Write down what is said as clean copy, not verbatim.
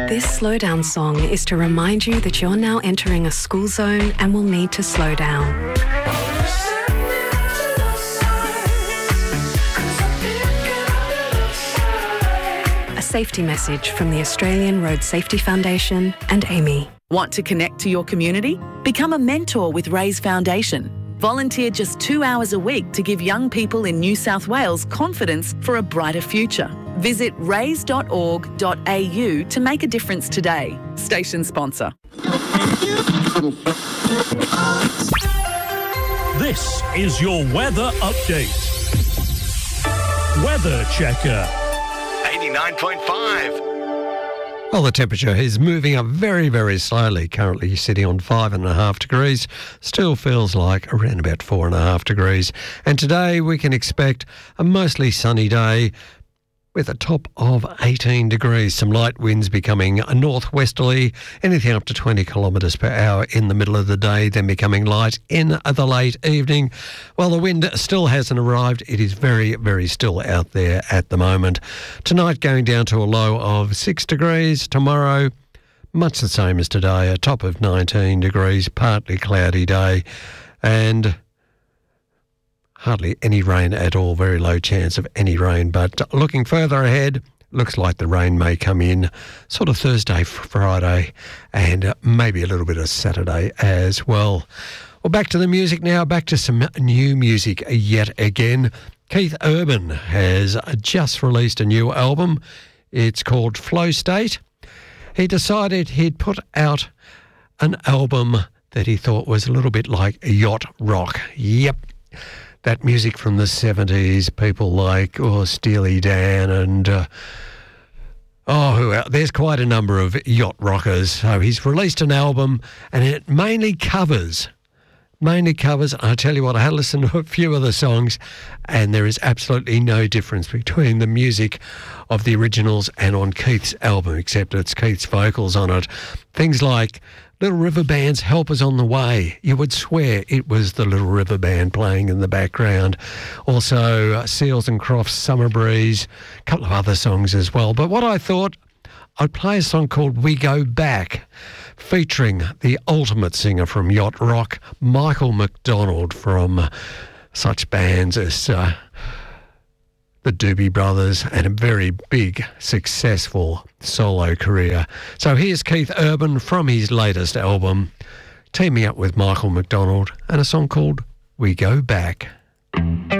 This slowdown song is to remind you that you're now entering a school zone and will need to slow down. A safety message from the Australian Road Safety Foundation and Amy. Want to connect to your community? Become a mentor with Raise Foundation. Volunteer just 2 hours a week to give young people in New South Wales confidence for a brighter future. Visit raise.org.au to make a difference today. Station sponsor. This is your weather update. Weather Checker. 89.5. Well, the temperature is moving up very, very slowly. Currently sitting on 5.5 degrees. Still feels like around about 4.5 degrees. And today we can expect a mostly sunny day with a top of 18 degrees. Some light winds becoming northwesterly, anything up to 20 kilometres per hour in the middle of the day, then becoming light in the late evening. Well, the wind still hasn't arrived. It is very, very still out there at the moment. Tonight going down to a low of 6 degrees. Tomorrow, much the same as today, a top of 19 degrees, partly cloudy day, and hardly any rain at all, very low chance of any rain. But looking further ahead, looks like the rain may come in sort of Thursday, Friday, and maybe a little bit of Saturday as well. Well, back to the music now, back to some new music yet again. Keith Urban has just released a new album. It's called Flow State. He decided he'd put out an album that he thought was a little bit like yacht rock. Yep. That music from the 70s, people like Steely Dan and there's quite a number of yacht rockers. So he's released an album and it mainly covers. I tell you what, I had to listen to a few of the songs and there is absolutely no difference between the music of the originals and on Keith's album, except it's Keith's vocals on it. Things like Little River Band's Help Is On The Way. You would swear it was the Little River Band playing in the background. Also, Seals and Crofts' Summer Breeze, a couple of other songs as well. But what I thought, I'd play a song called We Go Back, featuring the ultimate singer from yacht rock, Michael McDonald, from such bands as the Doobie Brothers, and a very big, successful solo career. So here's Keith Urban from his latest album, teaming up with Michael McDonald, and a song called We Go Back.